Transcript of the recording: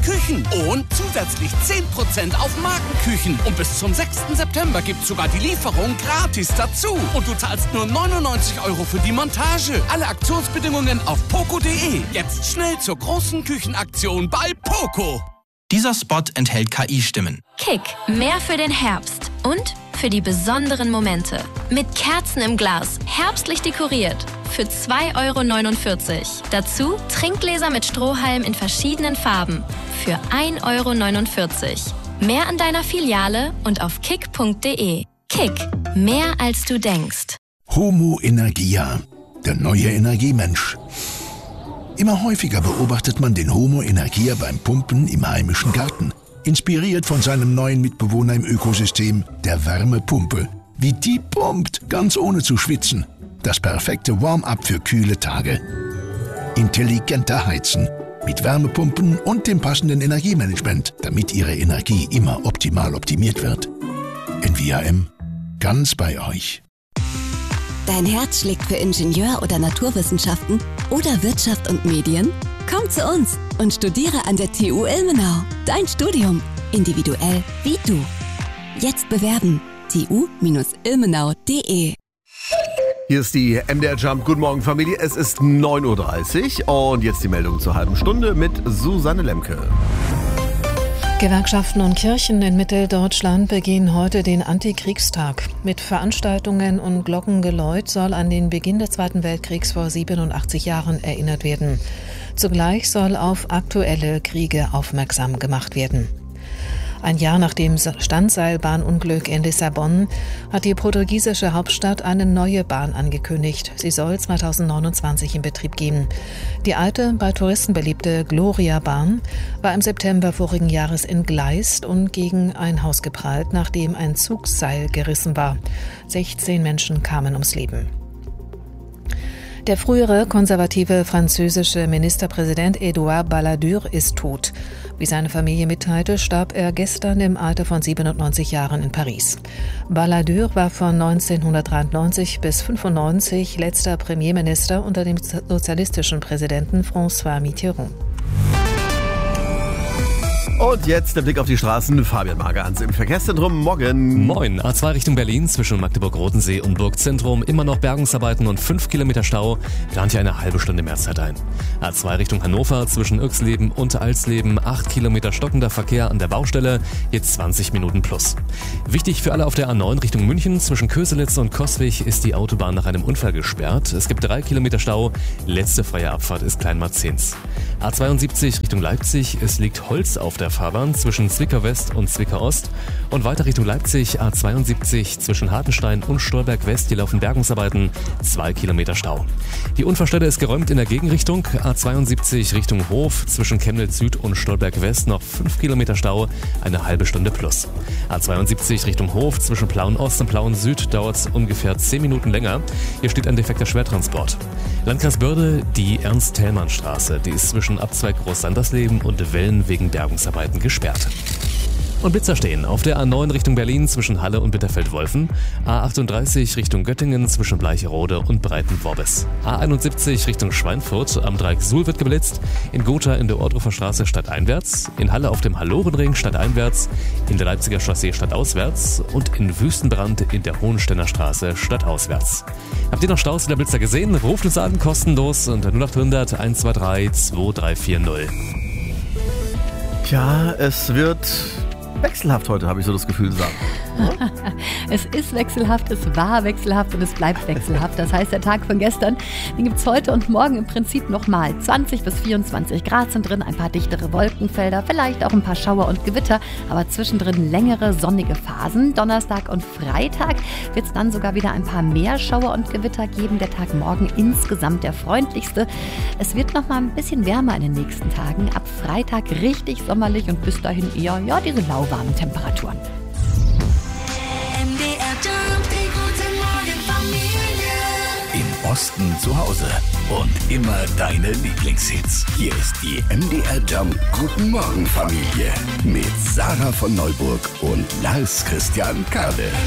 Küchen und zusätzlich 10% auf Markenküchen. Und bis zum 6. September gibt's sogar die Lieferung gratis dazu. Und du zahlst nur 99 € für die Montage. Alle Aktionsbedingungen auf poco.de. Jetzt schnell zur großen Küchenaktion bei Poco. Dieser Spot enthält KI-Stimmen. Kick, mehr für den Herbst und für die besonderen Momente. Mit Kerzen im Glas, herbstlich dekoriert. Für 2,49 €. Dazu Trinkgläser mit Strohhalm in verschiedenen Farben. Für 1,49 €. Mehr an deiner Filiale und auf kick.de. Kick, mehr als du denkst. Homo Energia, der neue Energiemensch. Immer häufiger beobachtet man den Homo Energia beim Pumpen im heimischen Garten. Inspiriert von seinem neuen Mitbewohner im Ökosystem, der Wärmepumpe. Wie die pumpt, ganz ohne zu schwitzen. Das perfekte Warm-up für kühle Tage. Intelligenter Heizen. Mit Wärmepumpen und dem passenden Energiemanagement, damit Ihre Energie immer optimal optimiert wird. NVIM, ganz bei euch. Dein Herz schlägt für Ingenieur- oder Naturwissenschaften oder Wirtschaft und Medien? Komm zu uns und studiere an der TU Ilmenau. Dein Studium, individuell wie du. Jetzt bewerben. tu-ilmenau.de. Hier ist die MDR Jump. Guten Morgen, Familie. Es ist 9:30 Uhr und jetzt die Meldung zur halben Stunde mit Susanne Lemke. Gewerkschaften und Kirchen in Mitteldeutschland begehen heute den Antikriegstag. Mit Veranstaltungen und Glockengeläut soll an den Beginn des Zweiten Weltkriegs vor 87 Jahren erinnert werden. Zugleich soll auf aktuelle Kriege aufmerksam gemacht werden. Ein Jahr nach dem Standseilbahnunglück in Lissabon hat die portugiesische Hauptstadt eine neue Bahn angekündigt. Sie soll 2029 in Betrieb gehen. Die alte, bei Touristen beliebte Gloria-Bahn war im September vorigen Jahres entgleist und gegen ein Haus geprallt, nachdem ein Zugseil gerissen war. 16 Menschen kamen ums Leben. Der frühere konservative französische Ministerpräsident Edouard Balladur ist tot. Wie seine Familie mitteilte, starb er gestern im Alter von 97 Jahren in Paris. Balladur war von 1993 bis 1995 letzter Premierminister unter dem sozialistischen Präsidenten François Mitterrand. Und jetzt der Blick auf die Straßen. Fabian Magerhans im Verkehrszentrum. Morgen. Moin. A2 Richtung Berlin zwischen Magdeburg-Rodensee und Burgzentrum. Immer noch Bergungsarbeiten und 5 Kilometer Stau. Plant hier eine halbe Stunde mehr Zeit ein. A2 Richtung Hannover zwischen Irxleben und Alsleben. 8 Kilometer stockender Verkehr an der Baustelle. Jetzt 20 Minuten plus. Wichtig für alle auf der A9 Richtung München. Zwischen Köselitz und Coswig ist die Autobahn nach einem Unfall gesperrt. Es gibt 3 Kilometer Stau. Letzte freie Abfahrt ist Kleinmarzens. A72 Richtung Leipzig. Es liegt Holz auf der Fahrbahn zwischen Zwickau West und Zwickau Ost und weiter Richtung Leipzig A72 zwischen Hartenstein und Stolberg West. Hier laufen Bergungsarbeiten, 2 Kilometer Stau. Die Unfallstelle ist geräumt in der Gegenrichtung. A72 Richtung Hof zwischen Chemnitz Süd und Stolberg West noch 5 Kilometer Stau, eine halbe Stunde plus. A72 Richtung Hof zwischen Plauen Ost und Plauen Süd dauert es ungefähr 10 Minuten länger. Hier steht ein defekter Schwertransport. Landkreis Börde, die Ernst-Thälmann-Straße, die ist zwischen Abzweig Groß-Sandersleben und Wellen wegen Bergungsarbeiten gesperrt. Und Blitzer stehen auf der A9 Richtung Berlin zwischen Halle und Bitterfeld-Wolfen, A38 Richtung Göttingen zwischen Bleicherode und Breitenworbis, A71 Richtung Schweinfurt am Dreieck Suhl wird geblitzt, in Gotha in der Ohrdruffer Straße stadteinwärts, in Halle auf dem Hallorenring stadteinwärts, in der Leipziger Chaussee stadtauswärts und in Wüstenbrand in der Hohenstenner Straße stadtauswärts. Habt ihr noch Staus in der Blitzer gesehen? Ruft uns an, kostenlos unter 0800 123 2340. Ja, es wird wechselhaft heute, habe ich so das Gefühl, sagen. Es ist wechselhaft, es war wechselhaft und es bleibt wechselhaft. Das heißt, der Tag von gestern, den gibt es heute und morgen im Prinzip nochmal. 20 bis 24 Grad sind drin, ein paar dichtere Wolkenfelder, vielleicht auch ein paar Schauer und Gewitter, aber zwischendrin längere sonnige Phasen. Donnerstag und Freitag wird es dann sogar wieder ein paar mehr Schauer und Gewitter geben. Der Tag morgen insgesamt der freundlichste. Es wird nochmal ein bisschen wärmer in den nächsten Tagen. Ab Freitag richtig sommerlich und bis dahin eher diese lauwarmen Temperaturen. Im Osten zu Hause und immer deine Lieblingshits. Hier ist die MDR Jump Guten Morgen Familie mit Sarah von Neuburg und Lars Christian Kade.